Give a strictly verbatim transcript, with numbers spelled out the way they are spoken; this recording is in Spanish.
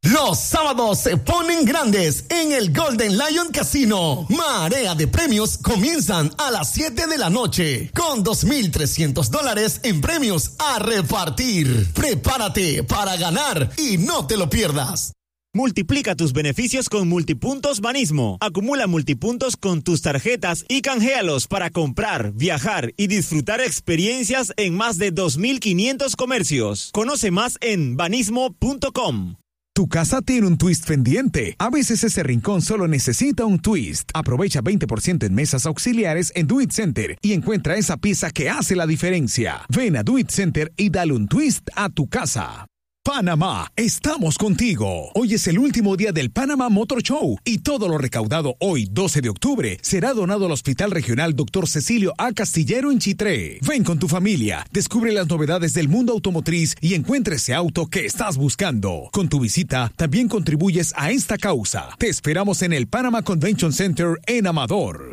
Los sábados se ponen grandes en el Golden Lion Casino. Marea de premios comienzan a las siete de la noche con dos mil trescientos dólares en premios a repartir. Prepárate para ganar y no te lo pierdas. Multiplica tus beneficios con Multipuntos Banismo. Acumula multipuntos con tus tarjetas y canjealos para comprar, viajar y disfrutar experiencias en más de dos mil quinientos comercios. Conoce más en banismo punto com. Tu casa tiene un twist pendiente. A veces ese rincón solo necesita un twist. Aprovecha veinte por ciento en mesas auxiliares en Do It Center y encuentra esa pieza que hace la diferencia. Ven a Do It Center y dale un twist a tu casa. Panamá, estamos contigo. Hoy es el último día del Panamá Motor Show y todo lo recaudado hoy, doce de octubre, será donado al Hospital Regional doctor Cecilio A. Castillero en Chitré. Ven con tu familia, descubre las novedades del mundo automotriz y encuentre ese auto que estás buscando. Con tu visita, también contribuyes a esta causa. Te esperamos en el Panama Convention Center en Amador.